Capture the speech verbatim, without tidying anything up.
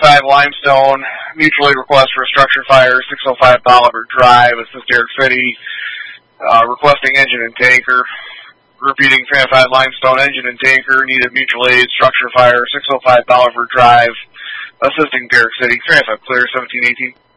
five limestone, mutual aid request for a structure fire, six oh five Bolivar Drive, assist Derrick City, uh, requesting engine and tanker. Repeating, three oh five limestone, engine and tanker, needed mutual aid, structure fire, six oh five Bolivar Drive, assisting Derrick City, three oh five clear, seventeen eighteen.